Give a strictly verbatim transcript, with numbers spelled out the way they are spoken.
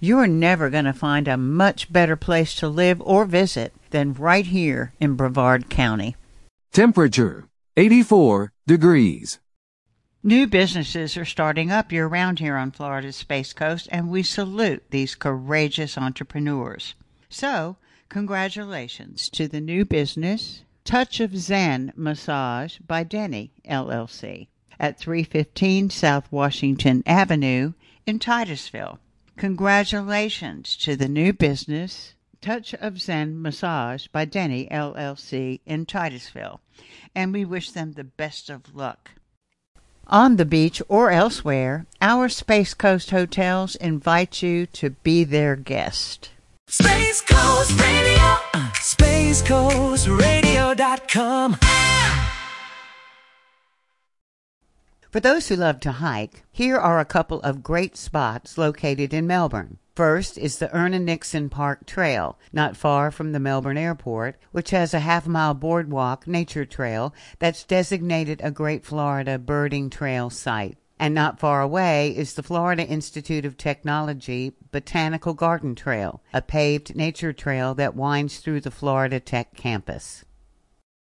You're never going to find a much better place to live or visit than right here in Brevard County. Temperature, eighty-four degrees. New businesses are starting up year-round here on Florida's Space Coast, and we salute these courageous entrepreneurs. So, congratulations to the new business, Touch of Zen Massage by Denny, L L C, at three fifteen South Washington Avenue in Titusville. Congratulations to the new business, Touch of Zen Massage by Denny, L L C, in Titusville, and we wish them the best of luck. On the beach or elsewhere, our Space Coast hotels invite you to be their guest. Space Coast Radio, uh, space coast radio dot com. For those who love to hike, here are a couple of great spots located in Melbourne. First is the Erna Nixon Park Trail, not far from the Melbourne Airport, which has a half-mile boardwalk nature trail that's designated a Great Florida Birding Trail site. And not far away is the Florida Institute of Technology Botanical Garden Trail, a paved nature trail that winds through the Florida Tech campus.